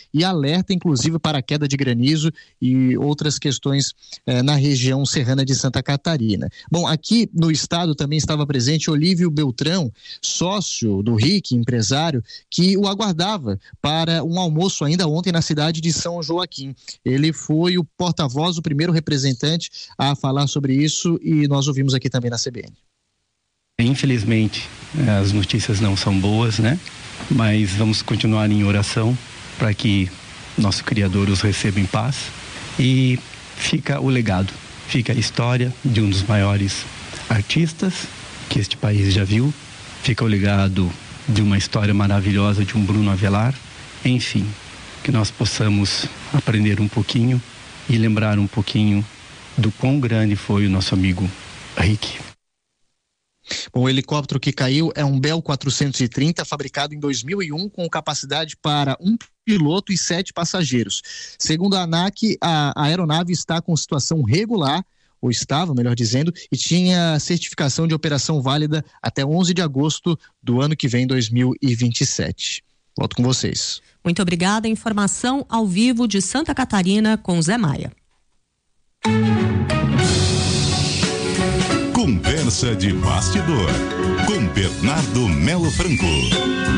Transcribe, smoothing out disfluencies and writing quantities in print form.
e alerta inclusive para a queda de granizo e outras questões na região serrana de Santa Catarina. Bom, aqui no estado também estava presente Olívio Beltrão, sócio do RIC, empresário, que o aguardava para um almoço ainda ontem na cidade de São Joaquim. Ele foi o porta-voz, o primeiro representante a falar sobre isso, e nós ouvimos aqui também na CBN. Infelizmente, as notícias não são boas, né? Mas vamos continuar em oração para que nosso Criador os receba em paz. E fica o legado, fica a história de um dos maiores artistas que este país já viu, fica o legado de uma história maravilhosa de um Bruno Avelar. Enfim, que nós possamos aprender um pouquinho e lembrar um pouquinho do quão grande foi o nosso amigo Rick. Bom, o helicóptero que caiu é um Bell 430, fabricado em 2001, com capacidade para um piloto e 7 passageiros. Segundo a ANAC, a aeronave está com situação regular, ou estava, melhor dizendo, e tinha certificação de operação válida até 11 de agosto do ano que vem, 2027. Volto com vocês. Muito obrigada. Informação ao vivo de Santa Catarina com Zé Maia. Conversa de bastidor com Bernardo Melo Franco.